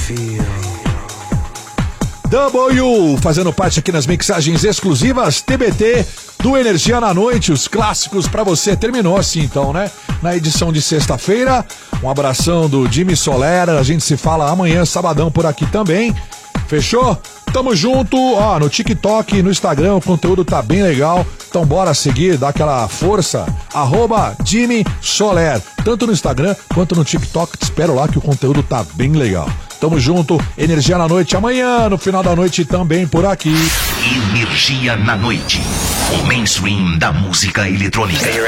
W, fazendo parte aqui nas mixagens exclusivas TBT do Energia na Noite, os clássicos pra você. Terminou assim então, né? Na edição de sexta-feira, um abração do Jimmy Soler, a gente se fala amanhã, sabadão por aqui também. Fechou? Tamo junto, ó, no TikTok, no Instagram, o conteúdo tá bem legal, então bora seguir, dá aquela força, @Jimmy Soler, tanto no Instagram quanto no TikTok, te espero lá que o conteúdo tá bem legal. Tamo junto, Energia na Noite amanhã, no final da noite também por aqui. Energia na Noite, o mainstream da música eletrônica.